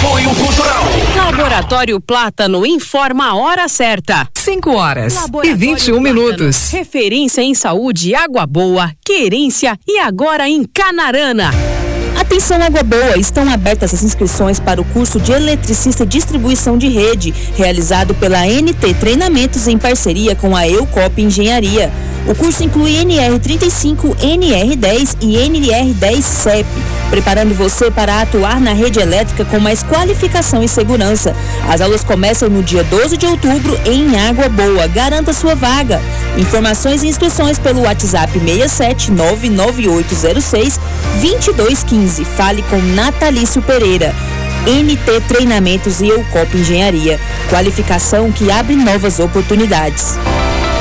Apoio Cultural. Laboratório Plátano informa a hora certa. 5h21. Referência em saúde, água boa, querência e agora em Canarana. Atenção, Água Boa, estão abertas as inscrições para o curso de Eletricista e Distribuição de Rede, realizado pela NT Treinamentos em parceria com a Eucop Engenharia. O curso inclui NR35, NR10 e NR10 CEP, preparando você para atuar na rede elétrica com mais qualificação e segurança. As aulas começam no dia 12 de outubro em Água Boa. Garanta sua vaga. Informações e inscrições pelo WhatsApp 67998062215. Fale com Natalício Pereira. NT Treinamentos e Eucop Engenharia. Qualificação que abre novas oportunidades.